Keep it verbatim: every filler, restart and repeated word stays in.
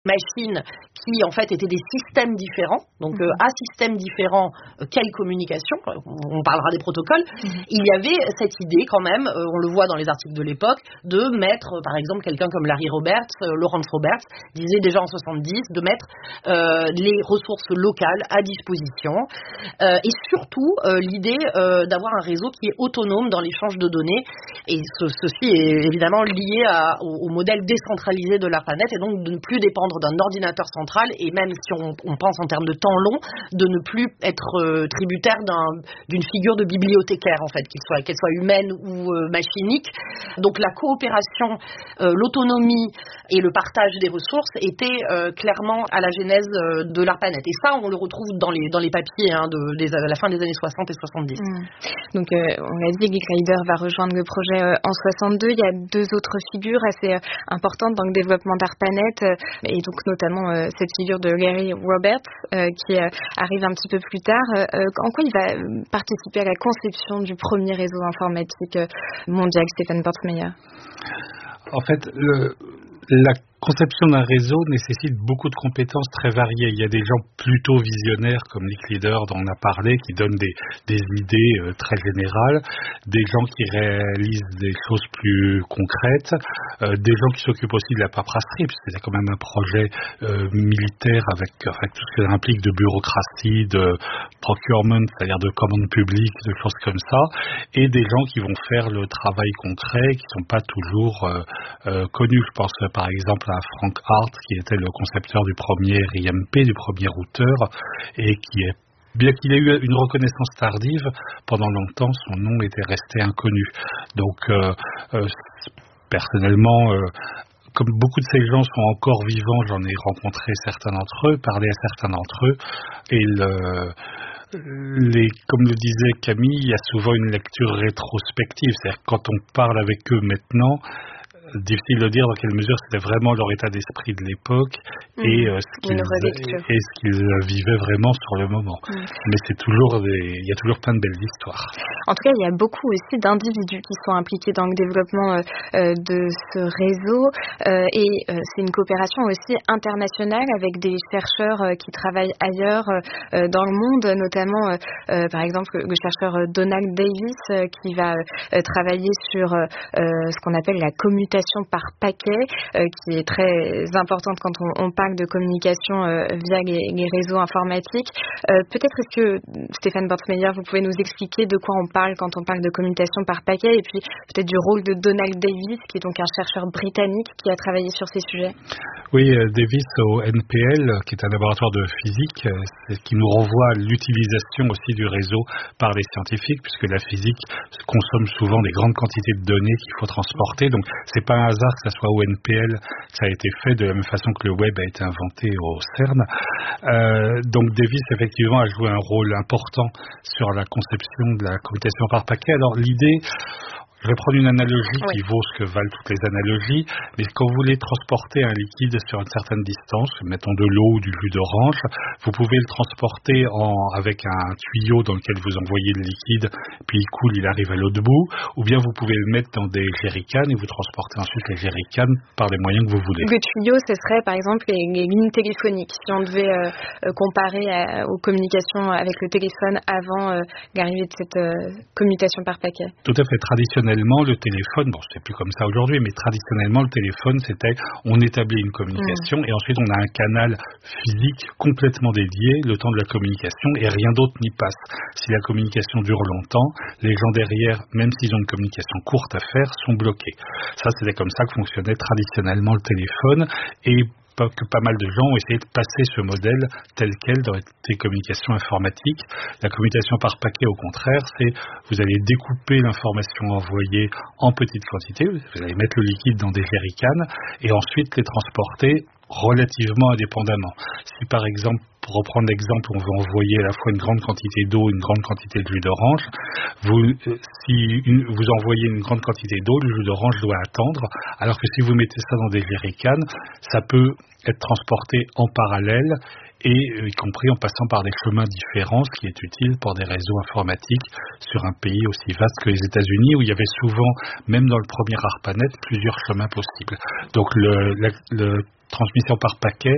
machines qui en fait étaient des systèmes différents, donc mmh. euh, à systèmes différents, euh, quelle communication, on parlera des protocoles, mmh. il y avait cette idée quand même, euh, on le voit dans les articles de l'époque, de mettre euh, par exemple quelqu'un comme Larry Roberts, euh, Lawrence Roberts, disait déjà en soixante-dix, de mettre euh, les ressources locales à disposition, euh, et surtout euh, l'idée euh, d'avoir un réseau qui est autonome dans l'échange de données, et ce, ceci est évidemment lié à, au, au modèle décentralisé de l'ARPANET, et donc de ne plus dépendre d'un ordinateur central, et même si on, on pense en termes de temps long, de ne plus être euh, tributaire d'un, d'une figure de bibliothécaire en fait, qu'il soit, qu'elle soit humaine ou euh, machinique. Donc la coopération, euh, l'autonomie et le partage des ressources étaient euh, clairement à la genèse euh, de l'ARPANET. Et ça, on le retrouve dans les, dans les papiers hein, de, des, à la fin des années soixante et soixante-dix. Mmh. Donc euh, on l'a dit, Guy Greider va rejoindre le projet euh, en soixante-deux. Il y a deux autres figures assez euh, importantes dans le développement d'ARPANET, euh, et donc notamment euh, cette figure de Larry Roberts euh, qui euh, arrive un petit peu plus tard. Euh, en quoi il va participer à la conception du premier réseau informatique euh, mondial, Stefan Portsmeyer? En fait, le, la conception d'un réseau nécessite beaucoup de compétences très variées. Il y a des gens plutôt visionnaires comme Nick Leader dont on a parlé, qui donnent des, des idées euh, très générales, des gens qui réalisent des choses plus concrètes, euh, des gens qui s'occupent aussi de la paperasserie, puisque c'est quand même un projet euh, militaire avec, avec tout ce que ça implique de bureaucratie, de procurement, c'est-à-dire de commandes publiques, de choses comme ça, et des gens qui vont faire le travail concret, qui ne sont pas toujours euh, euh, connus. Je pense par exemple à Frank Hart, qui était le concepteur du premier I M P, du premier routeur, et qui est, bien qu'il ait eu une reconnaissance tardive, pendant longtemps son nom était resté inconnu. Donc euh, euh, personnellement, euh, comme beaucoup de ces gens sont encore vivants, j'en ai rencontré certains d'entre eux, parlé à certains d'entre eux, et le Les, comme le disait Camille, il y a souvent une lecture rétrospective, c'est-à-dire quand on parle avec eux maintenant, difficile de dire dans quelle mesure c'était vraiment leur état d'esprit de l'époque mmh. et, euh, ce qu'ils, et ce qu'ils vivaient vraiment sur le moment. Mmh. Mais c'est toujours des, il y a toujours plein de belles histoires. En tout cas, il y a beaucoup aussi d'individus qui sont impliqués dans le développement euh, de ce réseau euh, et euh, c'est une coopération aussi internationale avec des chercheurs euh, qui travaillent ailleurs euh, dans le monde, notamment euh, par exemple le chercheur Donald Davis euh, qui va euh, travailler sur euh, ce qu'on appelle la commutation par paquet, euh, qui est très importante quand on, on parle de communication euh, via les, les réseaux informatiques. Euh, peut-être est-ce que, Stefan Portsmeyer, vous pouvez nous expliquer de quoi on parle quand on parle de communication par paquet, et puis peut-être du rôle de Donald Davis, qui est donc un chercheur britannique qui a travaillé sur ces sujets. Oui, euh, Davis au N P L, qui est un laboratoire de physique, euh, c'est, qui nous renvoie à l'utilisation aussi du réseau par les scientifiques, puisque la physique consomme souvent des grandes quantités de données qu'il faut transporter. Donc, c'est pas un hasard que ça soit au N P L que ça a été fait, de la même façon que le web a été inventé au CERN. Euh, donc Davis effectivement a joué un rôle important sur la conception de la communication par paquet. Alors l'idée, je vais prendre une analogie oui. qui vaut ce que valent toutes les analogies, mais quand vous voulez transporter un liquide sur une certaine distance, mettons de l'eau ou du jus d'orange, vous pouvez le transporter en, avec un tuyau dans lequel vous envoyez le liquide, puis il coule, il arrive à l'autre bout, ou bien vous pouvez le mettre dans des jerrycans et vous transportez ensuite les jerrycans par les moyens que vous voulez. Le tuyau, ce serait par exemple les, les lignes téléphoniques, si on devait euh, comparer à, aux communications avec le téléphone avant euh, l'arrivée de cette euh, commutation par paquet. Tout à fait, traditionnellement. Le téléphone, bon, c'est plus comme ça aujourd'hui, mais traditionnellement, le téléphone, c'était, on établit une communication mmh. et ensuite on a un canal physique complètement dédié, le temps de la communication, et rien d'autre n'y passe. Si la communication dure longtemps, les gens derrière, même s'ils ont une communication courte à faire, sont bloqués. Ça, c'était comme ça que fonctionnait traditionnellement le téléphone, et que pas mal de gens ont essayé de passer ce modèle tel quel dans les communications informatiques. La communication par paquet, au contraire, c'est vous allez découper l'information envoyée en petites quantités, vous allez mettre le liquide dans des jerrycans et ensuite les transporter relativement indépendamment. Si par exemple, pour reprendre l'exemple, on veut envoyer à la fois une grande quantité d'eau et une grande quantité de jus d'orange, vous, si une, vous envoyez une grande quantité d'eau, le jus d'orange doit attendre, alors que si vous mettez ça dans des jerrycans, ça peut être transporté en parallèle et euh, y compris en passant par des chemins différents, ce qui est utile pour des réseaux informatiques sur un pays aussi vaste que les États-Unis, où il y avait souvent, même dans le premier ARPANET, plusieurs chemins possibles. Donc le, la, le transmission par paquet